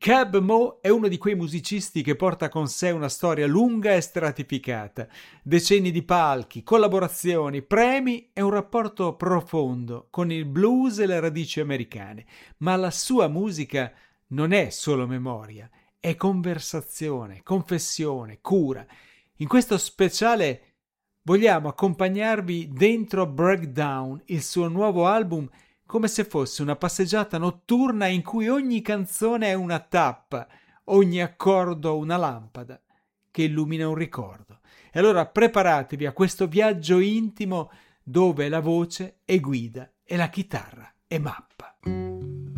Cab Mo è uno di quei musicisti che porta con sé una storia lunga e stratificata, decenni di palchi, collaborazioni, premi e un rapporto profondo con il blues e le radici americane, ma la sua musica non è solo memoria, è conversazione, confessione, cura. In questo speciale vogliamo accompagnarvi dentro Breakdown, il suo nuovo album, come se fosse una passeggiata notturna in cui ogni canzone è una tappa, ogni accordo una lampada che illumina un ricordo. E allora preparatevi a questo viaggio intimo dove la voce è guida e la chitarra è mappa.